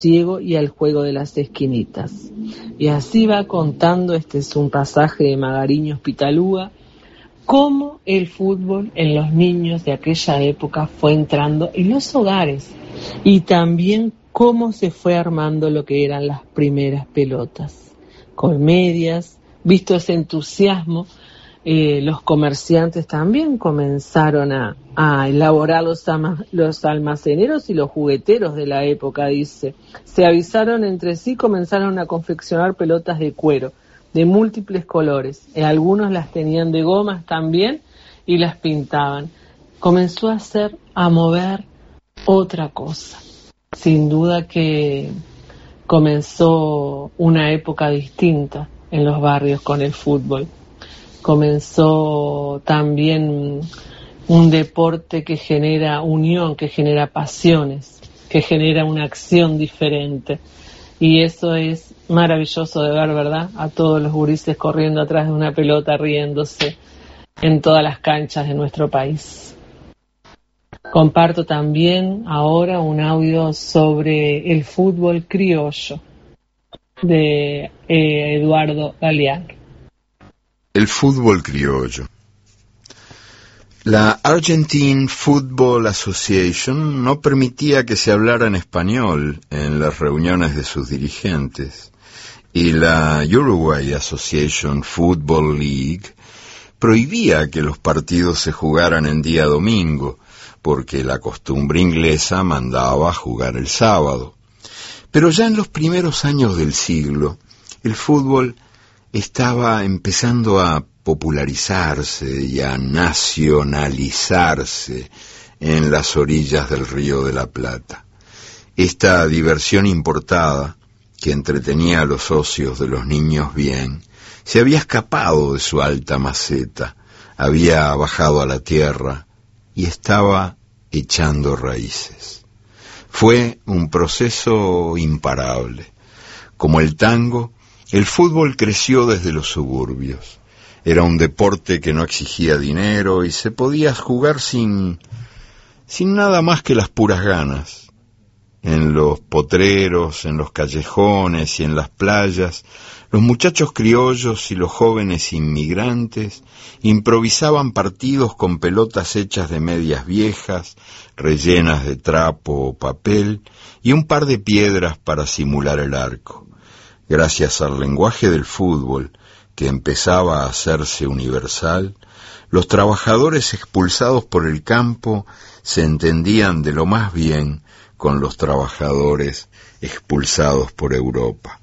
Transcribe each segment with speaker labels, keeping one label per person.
Speaker 1: ciego y al juego de las esquinitas. Y así va contando, este es un pasaje de Magariños Pitalúa, cómo el fútbol en los niños de aquella época fue entrando en los hogares y también cómo se fue armando lo que eran las primeras pelotas. Con medias, visto ese entusiasmo, los comerciantes también comenzaron a elaborar los almaceneros y los jugueteros de la época, dice. Se avisaron entre sí, comenzaron a confeccionar pelotas de cuero, de múltiples colores. Algunos las tenían de gomas también y las pintaban. Comenzó a mover otra cosa. Sin duda que comenzó una época distinta en los barrios con el fútbol. Comenzó también un deporte que genera unión, que genera pasiones, que genera una acción diferente. Y eso es maravilloso de ver, ¿verdad? A todos los gurises corriendo atrás de una pelota, riéndose en todas las canchas de nuestro país. Comparto también ahora un audio sobre el fútbol criollo de Eduardo Galeano.
Speaker 2: El fútbol criollo. La Argentine Football Association no permitía que se hablara en español en las reuniones de sus dirigentes, y la Uruguay Association Football League prohibía que los partidos se jugaran en día domingo, porque la costumbre inglesa mandaba jugar el sábado. Pero ya en los primeros años del siglo, el fútbol estaba empezando a popularizarse y a nacionalizarse en las orillas del Río de la Plata. Esta diversión importada, que entretenía a los ocios de los niños bien, se había escapado de su alta maceta, había bajado a la tierra y estaba echando raíces. Fue un proceso imparable. Como el tango, el fútbol creció desde los suburbios. Era un deporte que no exigía dinero y se podía jugar sin nada más que las puras ganas. En los potreros, en los callejones y en las playas, los muchachos criollos y los jóvenes inmigrantes improvisaban partidos con pelotas hechas de medias viejas, rellenas de trapo o papel, y un par de piedras para simular el arco. Gracias al lenguaje del fútbol, que empezaba a hacerse universal, los trabajadores expulsados por el campo se entendían de lo más bien con los trabajadores expulsados por Europa.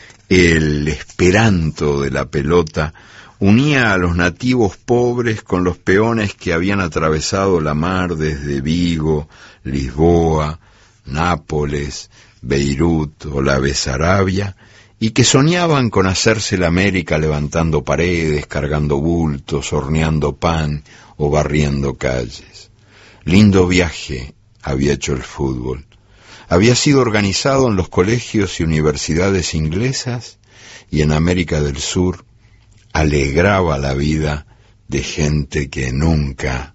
Speaker 2: El esperanto de la pelota unía a los nativos pobres con los peones que habían atravesado la mar desde Vigo, Lisboa, Nápoles, Beirut o la Besarabia, y que soñaban con hacerse la América levantando paredes, cargando bultos, horneando pan o barriendo calles. Lindo viaje había hecho el fútbol. Había sido organizado en los colegios y universidades inglesas, y en América del Sur alegraba la vida de gente que nunca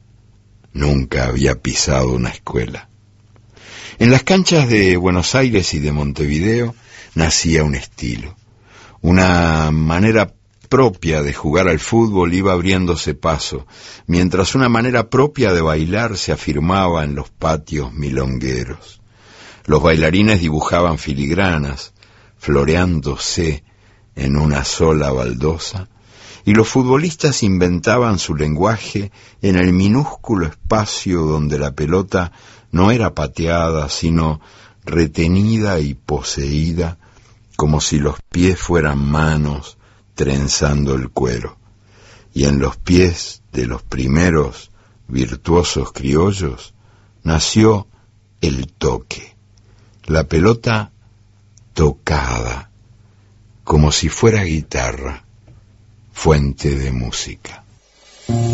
Speaker 2: había pisado una escuela. En las canchas de Buenos Aires y de Montevideo nacía un estilo. Una manera propia de jugar al fútbol iba abriéndose paso, mientras una manera propia de bailar se afirmaba en los patios milongueros. Los bailarines dibujaban filigranas, floreándose en una sola baldosa, y los futbolistas inventaban su lenguaje en el minúsculo espacio donde la pelota no era pateada, sino retenida y poseída, como si los pies fueran manos trenzando el cuero. Y en los pies de los primeros virtuosos criollos nació el toque, la pelota tocada, como si fuera guitarra, fuente de música.